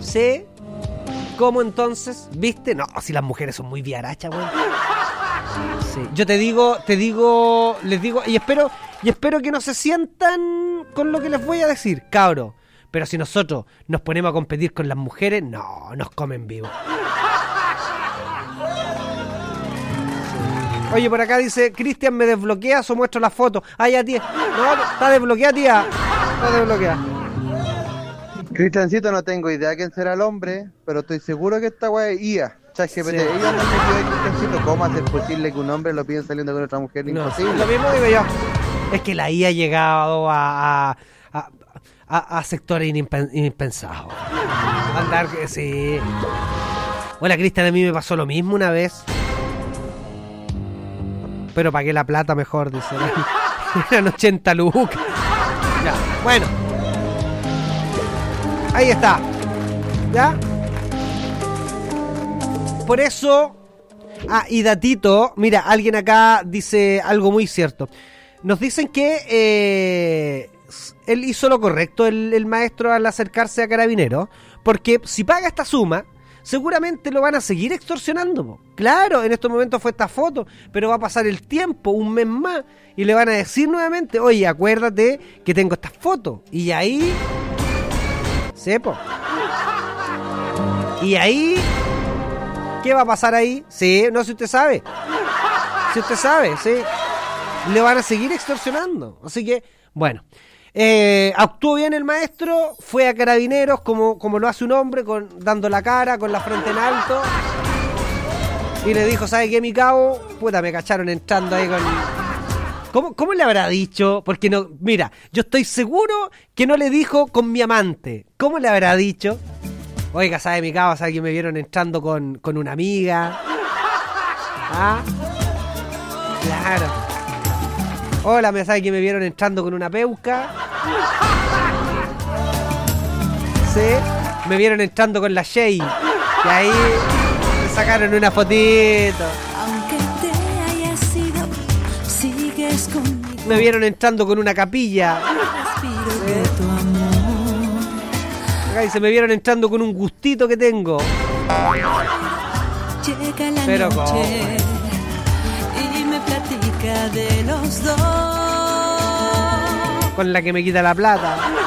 ¿Sí? ¿Cómo entonces? ¿Viste? No, si las mujeres son muy viarachas, weón. Sí. Yo les digo, y espero que no se sientan con lo que les voy a decir, cabro. Pero si nosotros nos ponemos a competir con las mujeres, no, nos comen vivos. Oye, por acá dice, Cristian, ¿me desbloqueas o muestro la foto? Ah, ya, tía. No, está desbloqueada, tía. Está desbloqueada. Cristiancito, no tengo idea quién será el hombre, pero estoy seguro que esta weá es IA. ChatGPT. Sí. IA no me dio Cristiancito. ¿Cómo hacer posible que un hombre lo pida saliendo con otra mujer? No, Imposible. lo mismo digo yo. Es que la IA ha llegado a sectores impensados. Andar que sí. Hola, Cristian, a mí me pasó lo mismo una vez. Pero pagué la plata mejor, dice. Eran 80 lucas. Ya, bueno. Ahí está. ¿Ya? Por eso... Ah, y datito, mira, alguien acá dice algo muy cierto. Nos dicen que él hizo lo correcto, el maestro, al acercarse a Carabineros, porque si paga esta suma, seguramente lo van a seguir extorsionando, po. Claro, en estos momentos fue esta foto, pero va a pasar el tiempo, un mes más, y le van a decir nuevamente, oye, acuérdate que tengo estas fotos. Y ahí... Sepo. Y ahí... ¿Qué va a pasar ahí? Sí, no, si usted sabe. Si usted sabe, sí. Le van a seguir extorsionando. Así que, bueno. Actuó bien el maestro, fue a Carabineros como lo hace un hombre, dando la cara, con la frente en alto. Y le dijo, ¿sabe qué, mi cabo? Puta, me cacharon entrando ahí con... ¿Cómo le habrá dicho? Porque no, mira, yo estoy seguro que no le dijo con mi amante. ¿Cómo le habrá dicho? Oiga, ¿sabe, mi cabo? ¿Sabe que me vieron entrando con una amiga? ¿Ah? Claro. Hola, ¿me sabe que me vieron entrando con una peuca? Sí. Me vieron entrando con la Shay. Y ahí me sacaron una fotito. Aunque te hayas ido, sigues conmigo. Me vieron entrando con una capilla. Respiro de tu amor. Acá dice, me vieron entrando con un gustito que tengo. Llega la Pero noche ¿cómo? y me platica de los dos. Con la que me quita la plata.